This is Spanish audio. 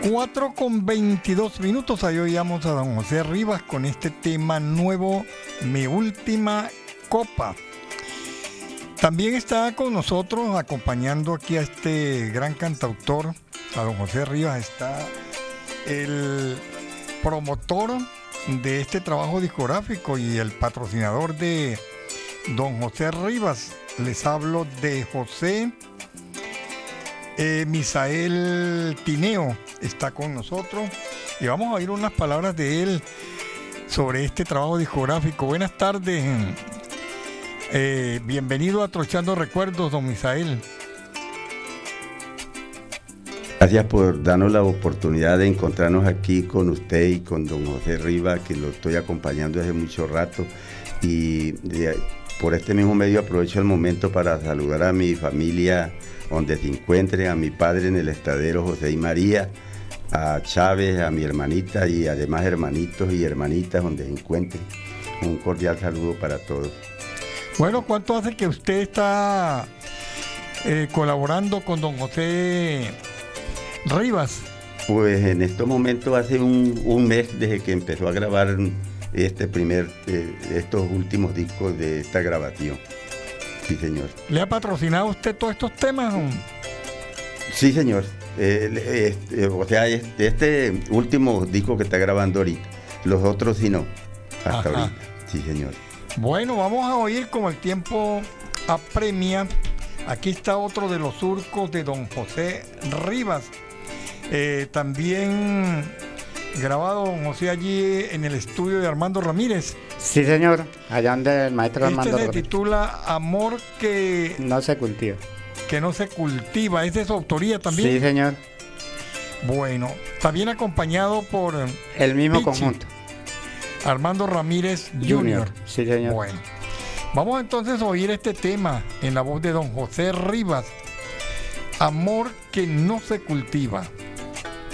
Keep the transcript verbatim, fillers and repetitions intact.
cuatro con veintidós minutos, ahí oíamos a don José Rivas con este tema nuevo, Mi Última Copa. También está con nosotros, acompañando aquí a este gran cantautor, a don José Rivas, está el promotor de este trabajo discográfico y el patrocinador de don José Rivas. Les hablo de José eh, Misael Tineo, está con nosotros y vamos a oír unas palabras de él sobre este trabajo discográfico. Buenas tardes, eh, bienvenido a Trochando Recuerdos, don Misael. Gracias por darnos la oportunidad de encontrarnos aquí con usted y con don José Rivas, que lo estoy acompañando desde mucho rato, y de, por este mismo medio aprovecho el momento para saludar a mi familia donde se encuentren, a mi padre en el estadero José y María, a Chávez, a mi hermanita y además hermanitos y hermanitas donde se encuentren. Un cordial saludo para todos. Bueno, ¿cuánto hace que usted está eh, colaborando con don José Rivas? Pues en estos momentos hace un, un mes desde que empezó a grabar este primer, eh, estos últimos discos de esta grabación. Sí, señor. ¿Le ha patrocinado usted todos estos temas? Sí, señor. Eh, este, o sea, este, este último disco que está grabando ahorita. Los otros sí no. Hasta Ajá. ahorita. Sí, señor. Bueno, vamos a oír como el tiempo apremia. Aquí está otro de los surcos de don José Rivas. Eh, también grabado don José allí en el estudio de Armando Ramírez. Sí, señor, allá donde el maestro este Armando se Ramírez. Titula Amor que no se cultiva. Que no se cultiva, ¿es de su autoría también? Sí, señor. Bueno, está bien acompañado por el mismo Pichi, conjunto. Armando Ramírez junior Junior. Sí, señor. Bueno, vamos entonces a oír este tema en la voz de don José Rivas, Amor que no se cultiva.